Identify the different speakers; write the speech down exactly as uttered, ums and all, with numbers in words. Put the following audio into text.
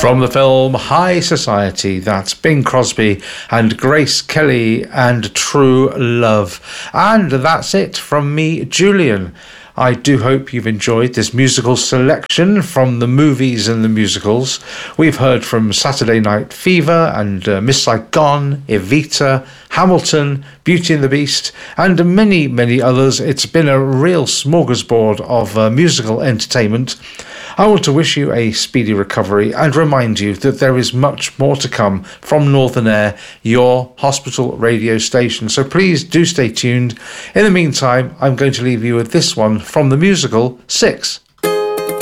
Speaker 1: From the film High Society, that's Bing Crosby and Grace Kelly and True Love. And that's it from me, Julian. I do hope you've enjoyed this musical selection from the movies and the musicals. We've heard from Saturday Night Fever and uh, Miss Saigon, Evita, Hamilton, Beauty and the Beast, and many, many others. It's been a real smorgasbord of uh, musical entertainment. I want to wish you a speedy recovery and remind you that there is much more to come from Northern Air, your hospital radio station. So please do stay tuned. In the meantime, I'm going to leave you with this one from the musical Six.